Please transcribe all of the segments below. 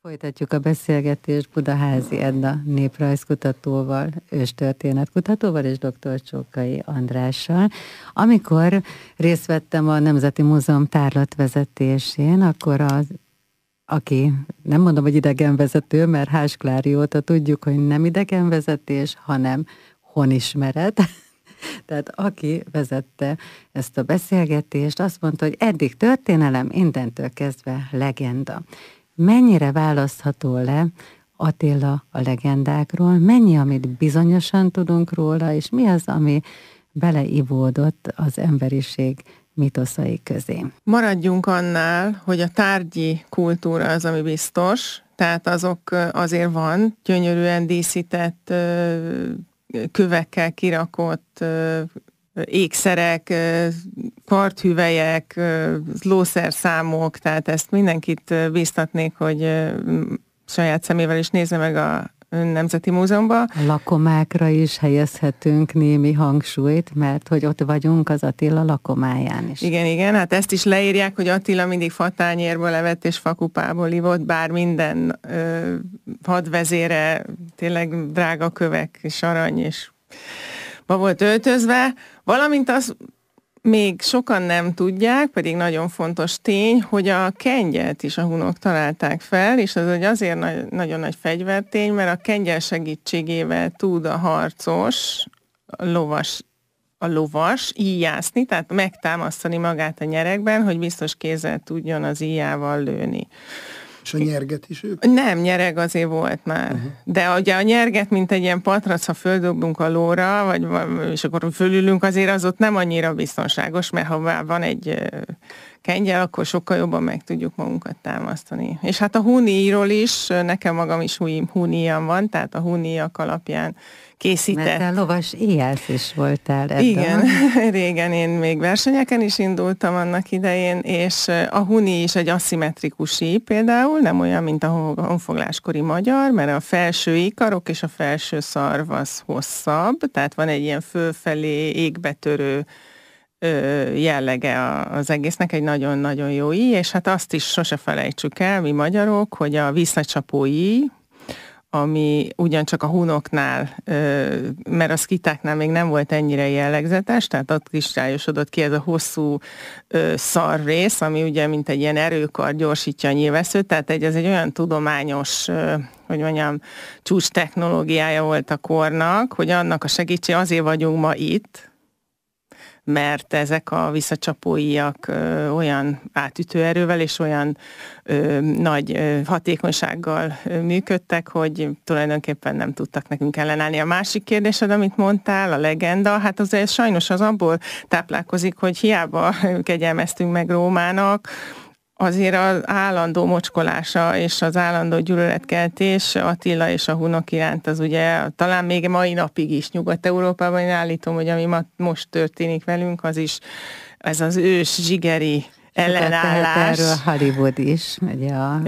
Folytatjuk a beszélgetést Budaházy Edda néprajzkutatóval, őstörténetkutatóval és dr. Csókai Andrással. Amikor részt vettem a Nemzeti Múzeum tárlatvezetésén, akkor aki nem mondom, hogy idegenvezető, mert Hás Klári óta tudjuk, hogy nem idegenvezetés, hanem honismeret. Tehát aki vezette ezt a beszélgetést, azt mondta, hogy eddig történelem, innentől kezdve legenda. Mennyire választható le Attila a legendákról, mennyi, amit bizonyosan tudunk róla, és mi az, ami beleivódott az emberiség mitoszai közé? Maradjunk annál, hogy a tárgyi kultúra az, ami biztos, tehát azok azért van, gyönyörűen díszített, kövekkel kirakott ékszerek, karthüvelyek, lószerszámok, tehát ezt mindenkit bíztatnék, hogy saját szemével is nézze meg a Nemzeti Múzeumba. A lakomákra is helyezhetünk némi hangsúlyt, mert hogy ott vagyunk az Attila lakomáján is. Igen, hát ezt is leírják, hogy Attila mindig fatányérből evett és fakupából ivott, bár minden hadvezére tényleg drága kövek és arany és volt öltözve, valamint az még sokan nem tudják, pedig nagyon fontos tény, hogy a kengyelt is a hunok találták fel, és az azért nagyon nagy fegyvertény, mert a kengyel segítségével tud a harcos, a lovas íjászni, tehát megtámasztani magát a nyeregben, hogy biztos kézzel tudjon az íjával lőni. És a nyerget is ők? Nem, nyereg azért volt már. De ugye a nyerget, mint egy ilyen patrac, ha földobunk a lóra, és akkor fölülünk, azért az ott nem annyira biztonságos, mert ha van egy kengyel, akkor sokkal jobban meg tudjuk magunkat támasztani. És hát a huníjról is, nekem magam is huníjam van, tehát a huníjak alapján készített. Mert a lovas íjász is voltál ebben. Igen, régen én még versenyeken is indultam annak idején, és a huni is egy aszimmetrikus íj például, nem olyan, mint a honfogláskori magyar, mert a felső ikarok és a felső szarv az hosszabb, tehát van egy ilyen fölfelé égbetörő jellege az egésznek, egy nagyon-nagyon jó íj, és hát azt is sose felejtsük el, mi magyarok, hogy a visszacsapó íj, ami ugyancsak a hunoknál, mert a szkitáknál még nem volt ennyire jellegzetes, tehát ott kristályosodott ki ez a hosszú szarrész, ami ugye mint egy ilyen erőkar gyorsítja a nyilvesszőt, tehát ez egy olyan tudományos, hogy mondjam, csúcs technológiája volt a kornak, hogy annak a segítség, azért vagyunk ma itt, mert ezek a visszacsapóiak olyan átütő erővel és olyan nagy hatékonysággal működtek, hogy tulajdonképpen nem tudtak nekünk ellenállni. A másik kérdésed, amit mondtál, a legenda, hát azért sajnos az abból táplálkozik, hogy hiába kegyelmeztünk meg Rómának, azért az állandó mocskolása és az állandó gyűlöletkeltés Attila és a hunok iránt az ugye talán még mai napig is Nyugat-Európában, én állítom, hogy ami most történik velünk, az is ez az ős zsigeri ellenállás. Erről Hollywood is, ugye a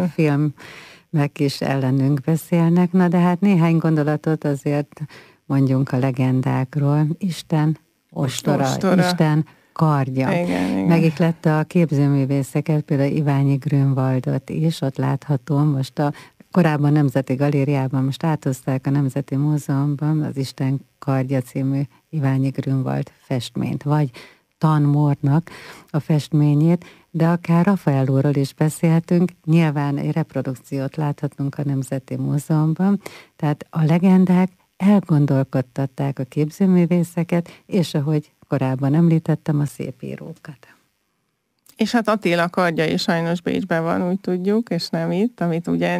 filmek is ellenünk beszélnek, na de hát néhány gondolatot azért mondjunk a legendákról. Isten ostora. Isten kardja. Igen. Megihlette a képzőművészeket, például Iványi Grünwaldot is, ott látható, most korábban Nemzeti Galériában, most áthozták a Nemzeti Múzeumban az Isten kardja című Iványi Grünwald festményt, vagy Tanmornak a festményét, de akár Raffaellóról is beszélhetünk, nyilván egy reprodukciót láthatunk a Nemzeti Múzeumban, tehát a legendák elgondolkodtatták a képzőművészeket, és ahogy korábban említettem, a szépírókat. És hát Attila kardja is sajnos Bécsben van, úgy tudjuk, és nem itt, amit ugye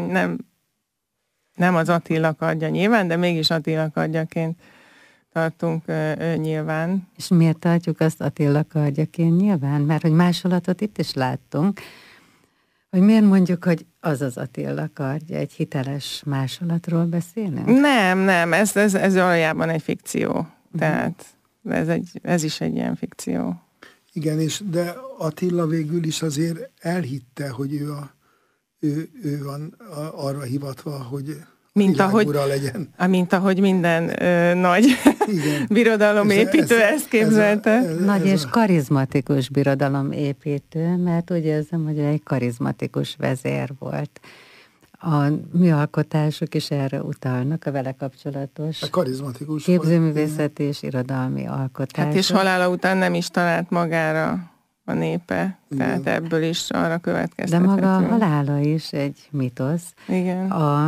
nem az Attila kardja nyilván, de mégis Attila kardjaként tartunk nyilván. És miért tartjuk azt Attila kardjaként nyilván? Mert hogy másolatot itt is láttunk, hogy miért mondjuk, hogy az az Attila kardja, egy hiteles másolatról beszélünk? Nem, ez valójában egy fikció. Tehát ez is egy ilyen fikció. Igen, de Attila végül is azért elhitte, hogy ő van arra hivatva, hogy ura legyen. Mint ahogy minden nagy birodalomépítő ezt képzelte. Nagy és karizmatikus birodalomépítő, mert úgy érzem, hogy egy karizmatikus vezér volt. A műalkotások is erre utalnak, a vele kapcsolatos. A karizmatikus. Képzőművészeti és irodalmi alkotások. Hát és halála után nem is talált magára a népe, tehát ebből is arra következtethető. De maga a halála is egy mitosz. Igen.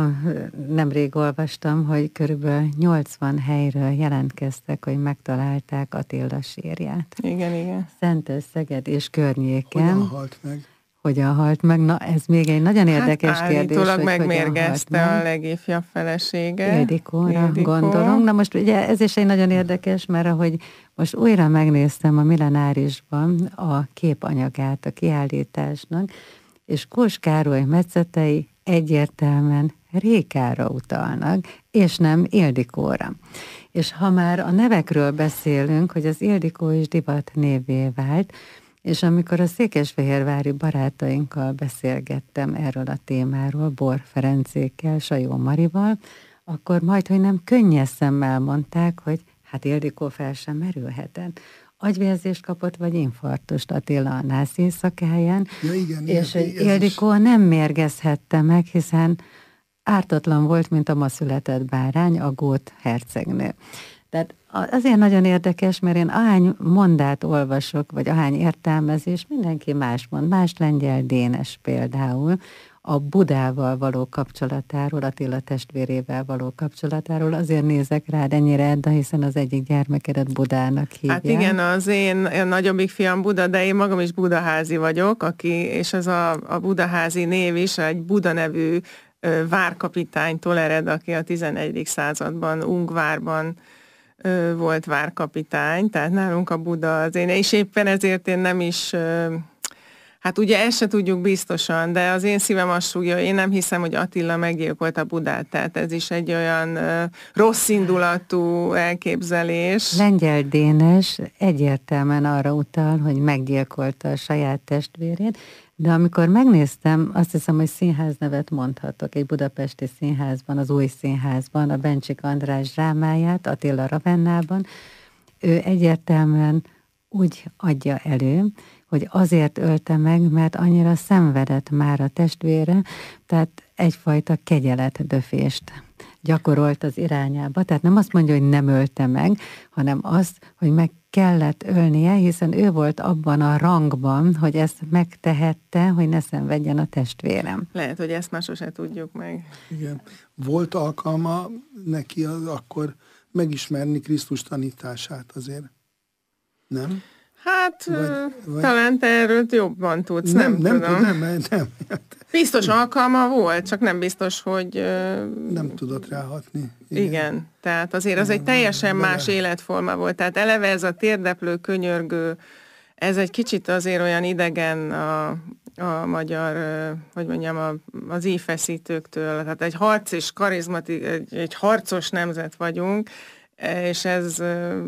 Nemrég olvastam, hogy körülbelül 80 helyről jelentkeztek, hogy megtalálták Attila sírját. Igen. Szentőszeged és környéken. Hogyan halt meg? Hogyan halt meg? Na, ez még egy nagyon érdekes kérdés. Állítólag megmérgezte a legifjabb felesége. Ildikóra gondolom. Na most ugye ez is egy nagyon érdekes, mert ahogy most újra megnéztem a Millenárisban a képanyagát a kiállításnak, és Kós Károly metszetei egyértelműen Rékára utalnak, és nem Ildikóra. És ha már a nevekről beszélünk, hogy az Ildikó is divat névvé vált, és amikor a székesfehérvári barátainkkal beszélgettem erről a témáról, Bor Ferencékkel, Sajó Marival, akkor majd, hogy nem könnyes szemmel mondták, hogy hát Ildikó fel sem merülhetett. Agyvérzést kapott, vagy infarktust Attila a nász éjszakáján, ja, igen, és Ildikó nem mérgezhette meg, hiszen ártatlan volt, mint a ma született bárány, a gót hercegnő. Tehát azért nagyon érdekes, mert én ahány mondát olvasok, vagy ahány értelmezés, mindenki más mond. Más Lengyel Dénes például a Budával való kapcsolatáról, Attila testvérével való kapcsolatáról. Azért nézek rád ennyire, Edda, hiszen az egyik gyermekedet Budának hívják. Hát igen, az én nagyobbik fiam Buda, de én magam is budaházi vagyok, és az a budaházi név is egy Buda nevű várkapitánytól ered, aki a 11. században Ungvárban volt várkapitány, tehát nálunk a Buda az én, és éppen ezért én nem is, hát ugye ezt se tudjuk biztosan, de az én szívem azt súgja, én nem hiszem, hogy Attila meggyilkolta Budát, tehát ez is egy olyan rossz indulatú elképzelés. Lengyel Dénes egyértelműen arra utal, hogy meggyilkolta a saját testvérét, de amikor megnéztem, azt hiszem, hogy színháznevet mondhatok, egy budapesti színházban, az Új Színházban, a Bencsik András drámáját, Attila Ravennában, ő egyértelműen úgy adja elő, hogy azért ölte meg, mert annyira szenvedett már a testvére, tehát egyfajta kegyeletdöfést gyakorolt az irányába. Tehát nem azt mondja, hogy nem ölte meg, hanem azt, hogy meg kellett ölnie, hiszen ő volt abban a rangban, hogy ezt megtehette, hogy ne szenvedjen a testvérem. Lehet, hogy ezt már sose tudjuk meg. Igen. Volt alkalma neki akkor megismerni Krisztus tanítását azért? Nem? Hát, vagy talán te erről jobban tudsz, nem tudom. Nem. Biztos alkalma volt, csak nem biztos, hogy... Nem tudott ráhatni. Igen, tehát azért az egy teljesen más életforma volt. Tehát eleve ez a térdeplő, könyörgő, ez egy kicsit azért olyan idegen a magyar, hogy mondjam, az ívfeszítőktől. Tehát egy harc és egy harcos nemzet vagyunk, és ez...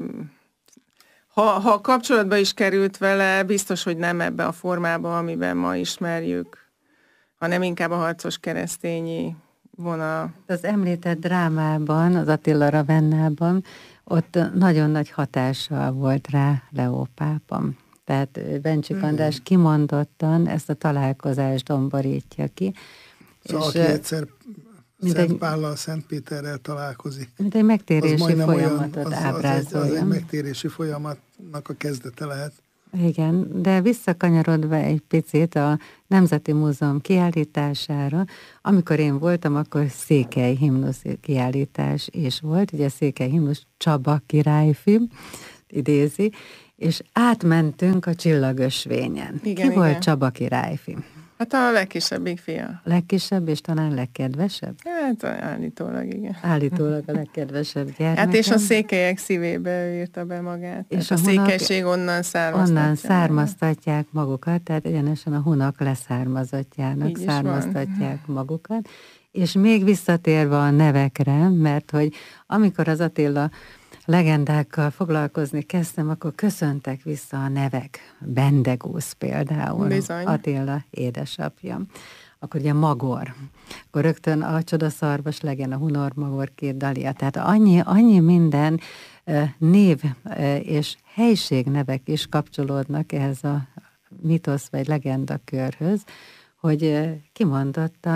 Ha kapcsolatba is került vele, biztos, hogy nem ebbe a formába, amiben ma ismerjük, hanem inkább a harcos keresztényi vonal. Az említett drámában, az Attila Ravennában, ott nagyon nagy hatással volt rá Leó pápa. Tehát Bencsik András kimondottan ezt a találkozást domborítja ki. Szóval aki egyszer Szent Pállal, Szent Péterrel találkozik. Mint egy megtérési folyamatot ábrázolja. Az egy megtérési folyamatnak a kezdete lehet. Igen, de visszakanyarodva egy picit a Nemzeti Múzeum kiállítására, amikor én voltam, akkor Székely himnusz kiállítás is volt, ugye Székely himnusz Csaba királyfi idézi, és átmentünk a Csillagösvényen. Igen, Ki volt Csaba királyfi? Hát a legkisebbik fia. Legkisebb és talán legkedvesebb? Hát állítólag, igen. Állítólag a legkedvesebb gyermeke. Hát és a székelyek szívébe ő írta be magát. És a székelység onnan származtatja. Onnan származtatják magukat, tehát egyenesen a hunak leszármazottjának származtatják magukat. És még visszatérve a nevekre, mert hogy amikor az Attila legendákkal foglalkozni kezdtem, akkor köszöntek vissza a nevek. Bendegúz például, bizony. Attila édesapja. Akkor ugye Magor, akkor rögtön a Csodaszarvas legyen, a Hunor Magor, két Dalia. Tehát annyi minden név és helységnevek is kapcsolódnak ehhez a mitosz vagy legenda körhöz, hogy kimondottan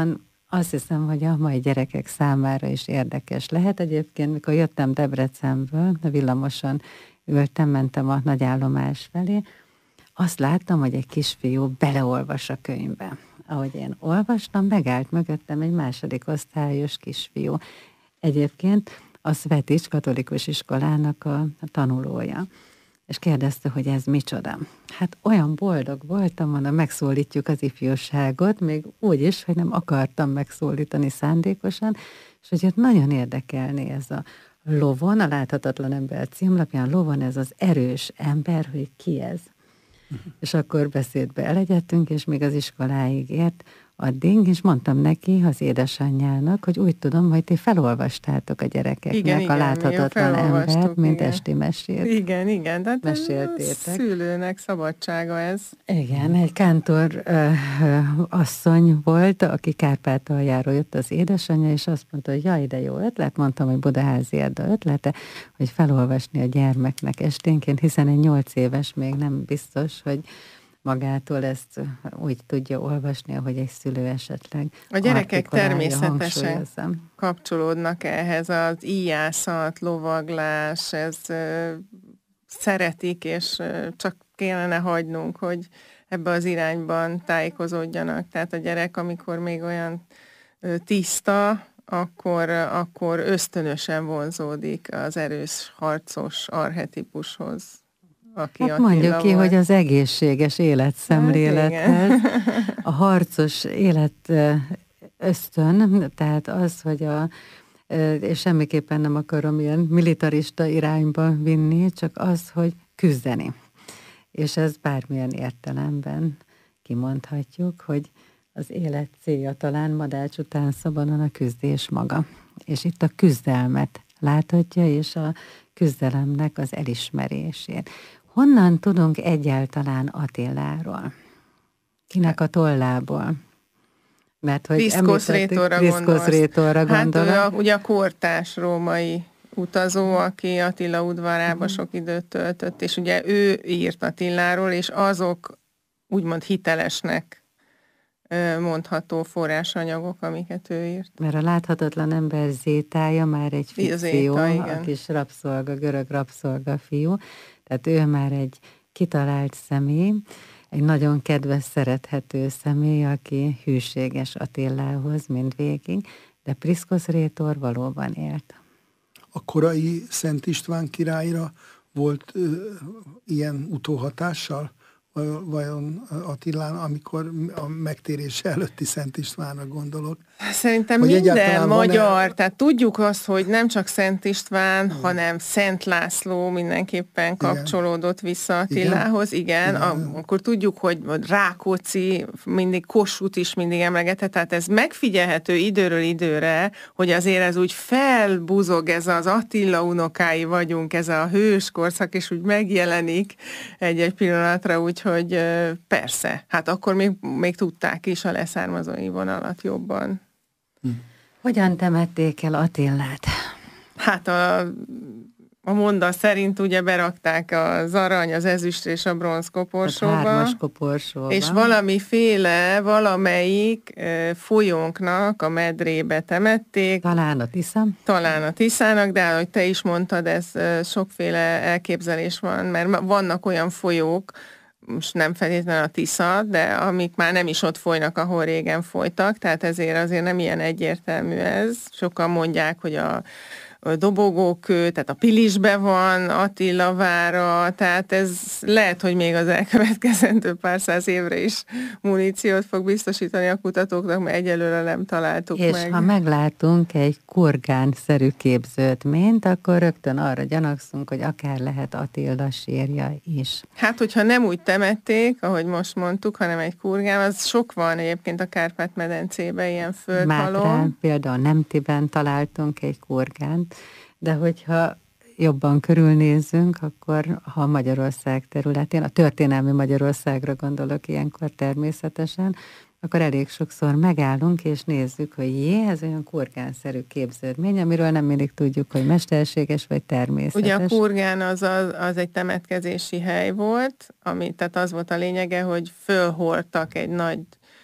Azt hiszem, hogy a mai gyerekek számára is érdekes lehet. Egyébként, mikor jöttem Debrecenből, a villamoson ültem, mentem a nagyállomás felé, azt láttam, hogy egy kisfiú beleolvas a könyvbe. Ahogy én olvastam, megállt mögöttem egy második osztályos kisfiú. Egyébként a Szvetics katolikus iskolának a tanulója. És kérdezte, hogy ez micsoda. Hát olyan boldog voltam, mondom, megszólítjuk az ifjúságot, még úgy is, hogy nem akartam megszólítani szándékosan, és hogy nagyon érdekelné ez a lovon, a Láthatatlan ember címlapján lovon ez az erős ember, hogy ki ez. És akkor beszédbe elegyedtünk, és még az iskoláig ért addig, és mondtam neki, az édesanyjának, hogy úgy tudom, hogy ti felolvastátok a gyerekeknek a Láthatatlan embert, mint esti mesét. Igen, tehát meséltétek. Szülőnek szabadsága ez. Igen, egy kántor asszony volt, aki Kárpátaljáról jött az édesanyja, és azt mondta, hogy jaj, de jó ötlet, mondtam, hogy Budaházi Edda ötlete, hogy felolvasni a gyermeknek esténként, hiszen egy 8 éves még nem biztos, hogy magától ezt úgy tudja olvasni, ahogy egy szülő esetleg. A gyerekek természetesen kapcsolódnak ehhez, az íjászat, lovaglás, ez szeretik, és csak kellene hagynunk, hogy ebbe az irányban tájékozódjanak. Tehát a gyerek, amikor még olyan tiszta, akkor ösztönösen vonzódik az erős harcos archetípushoz. Hát mondjuk ki, hogy az egészséges életszemlélethez, a harcos élet ösztön, tehát az, hogy és semmiképpen nem akarom ilyen militarista irányba vinni, csak az, hogy küzdeni. És ez bármilyen értelemben kimondhatjuk, hogy az élet célja talán Madács után szabadon a küzdés maga. És itt a küzdelmet láthatja, és a küzdelemnek az elismerését. Honnan tudunk egyáltalán Attiláról? Kinek a tollából? Mert hogy Kriszkosz Rétorra gondolok. Hát ő ugye a kortárs római utazó, aki Attila udvarába sok időt töltött, és ugye ő írt Attiláról, és azok úgymond hitelesnek mondható forrásanyagok, amiket ő írt. Mert a Láthatatlan ember Zétája már egy fikció, a kis rabszolga, görög rabszolga fiú, tehát ő már egy kitalált személy, egy nagyon kedves, szerethető személy, aki hűséges Attilához mindvégig, de Kriszkosz Rétor valóban élt. A korai Szent István királyra volt ilyen utóhatással? Vajon Attilán, amikor a megtérése előtti Szent Istvánra gondolok? Szerintem minden magyar, tehát tudjuk azt, hogy nem csak Szent István, hanem Szent László mindenképpen kapcsolódott vissza Attilához. Igen. Akkor tudjuk, hogy Rákóczi, mindig Kossuth is mindig emlegette, tehát ez megfigyelhető időről időre, hogy azért ez úgy felbuzog, ez az Attila unokái vagyunk, ez a hős korszak, és úgy megjelenik egy pillanatra, úgyhogy persze, hát akkor még tudták is a leszármazói vonalat jobban. Hogyan temették el Attilát? Hát a mondat szerint ugye berakták az arany, az ezüst és a bronz koporsóba. És valamelyik folyónknak a medrébe temették. Talán a Tiszának, de ahogy te is mondtad, ez sokféle elképzelés van, mert vannak olyan folyók, most nem feltétlenül a Tisza, de amik már nem is ott folynak, ahol régen folytak, tehát ezért azért nem ilyen egyértelmű ez. Sokan mondják, hogy a dobogókő, tehát a Pilisbe van, Attila vára, tehát ez lehet, hogy még az elkövetkezendő pár száz évre is muníciót fog biztosítani a kutatóknak, mert egyelőre nem találtuk és meg. És ha meglátunk egy kurgánszerű képződményt, akkor rögtön arra gyanakszunk, hogy akár lehet Attila sírja is. Hát, hogyha nem úgy temették, ahogy most mondtuk, hanem egy kurgán, az sok van egyébként a Kárpát-medencében ilyen földhalom. Mátrán, például Nemtiben találtunk egy kurgánt, de hogyha jobban körülnézzünk, akkor ha Magyarország területén, a történelmi Magyarországra gondolok ilyenkor természetesen, akkor elég sokszor megállunk és nézzük, hogy ez olyan kurgánszerű képződmény, amiről nem mindig tudjuk, hogy mesterséges vagy természetes. Ugye a kurgán az egy temetkezési hely volt, tehát az volt a lényege, hogy fölhordtak egy nagy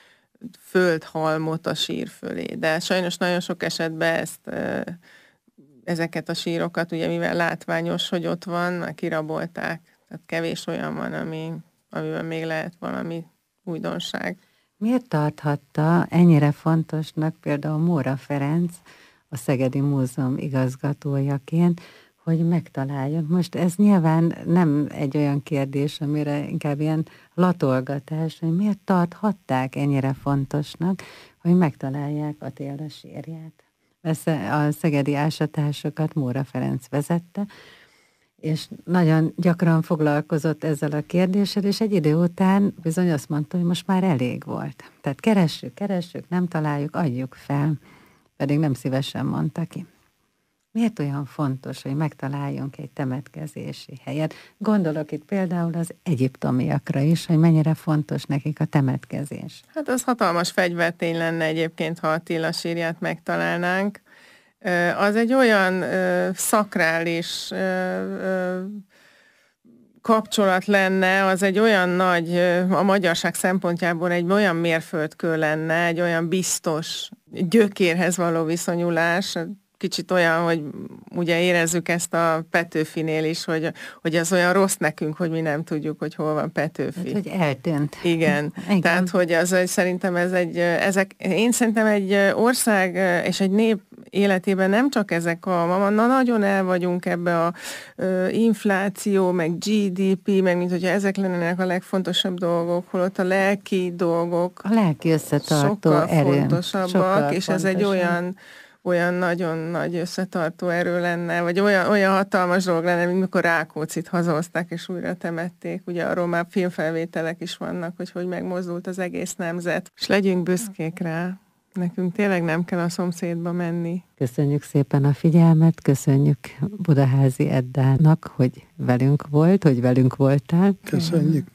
földhalmot a sír fölé. De sajnos nagyon sok esetben ezeket a sírokat, ugye mivel látványos, hogy ott van, már kirabolták. Tehát kevés olyan van, amiben még lehet valami újdonság. Miért tarthatta ennyire fontosnak például Móra Ferenc, a Szegedi Múzeum igazgatójaként, hogy megtaláljon? Most ez nyilván nem egy olyan kérdés, amire inkább ilyen latolgatás, hogy miért tarthatták ennyire fontosnak, hogy megtalálják Attila sírját. A szegedi ásatásokat Móra Ferenc vezette, és nagyon gyakran foglalkozott ezzel a kérdéssel, és egy idő után bizony azt mondta, hogy most már elég volt. Tehát keressük, nem találjuk, adjuk fel, pedig nem szívesen mondta ki. Miért olyan fontos, hogy megtaláljunk egy temetkezési helyet? Gondolok itt például az egyiptomiakra is, hogy mennyire fontos nekik a temetkezés. Hát az hatalmas fegyvertény lenne egyébként, ha Attila sírját megtalálnánk. Az egy olyan szakrális kapcsolat lenne, az egy olyan nagy, a magyarság szempontjából egy olyan mérföldkő lenne, egy olyan biztos gyökérhez való viszonyulás, kicsit olyan, hogy ugye érezzük ezt a Petőfinél is, hogy az olyan rossz nekünk, hogy mi nem tudjuk, hogy hol van Petőfi. Hát, hogy eltűnt. Igen. Tehát, hogy szerintem én szerintem egy ország és egy nép életében nem csak ezek nagyon el vagyunk ebbe a infláció, meg GDP, meg mint hogyha ezek lennének a legfontosabb dolgok, holott a lelki dolgok a lelki összetartó sokkal erő. Fontosabbak, és ez egy olyan nagyon nagy összetartó erő lenne, vagy olyan hatalmas dolog lenne, mint mikor Rákóczit hazahozták és újra temették. Ugye arról már filmfelvételek is vannak, hogy megmozdult az egész nemzet. És legyünk büszkék rá. Nekünk tényleg nem kell a szomszédba menni. Köszönjük szépen a figyelmet, köszönjük Budaházy Eddának, hogy velünk volt, hogy velünk voltál. Köszönjük.